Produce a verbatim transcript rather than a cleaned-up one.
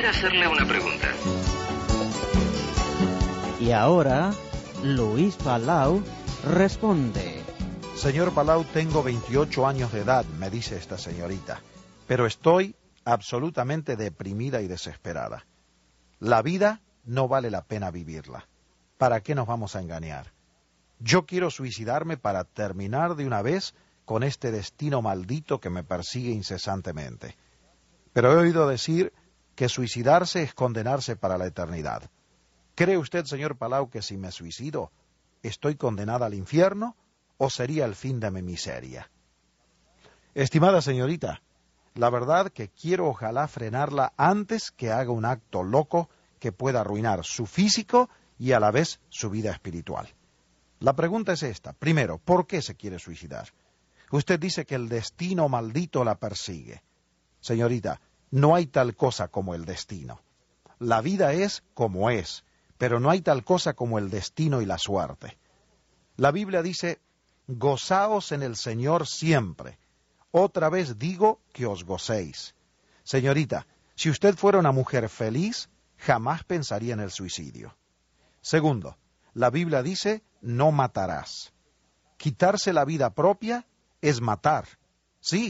Quisiera hacerle una pregunta. Y ahora, Luis Palau responde. Señor Palau, tengo veintiocho años de edad, me dice esta señorita, pero estoy absolutamente deprimida y desesperada. La vida no vale la pena vivirla. ¿Para qué nos vamos a engañar? Yo quiero suicidarme para terminar de una vez con este destino maldito que me persigue incesantemente. Pero he oído decir que suicidarse es condenarse para la eternidad. ¿Cree usted, señor Palau, que si me suicido, estoy condenada al infierno o sería el fin de mi miseria? Estimada señorita, la verdad que quiero ojalá frenarla antes que haga un acto loco que pueda arruinar su físico y a la vez su vida espiritual. La pregunta es esta. Primero, ¿por qué se quiere suicidar? Usted dice que el destino maldito la persigue. Señorita, no hay tal cosa como el destino. La vida es como es, pero no hay tal cosa como el destino y la suerte. La Biblia dice, gozaos en el Señor siempre. Otra vez digo que os gocéis. Señorita, si usted fuera una mujer feliz, jamás pensaría en el suicidio. Segundo, la Biblia dice, no matarás. Quitarse la vida propia es matar. Sí,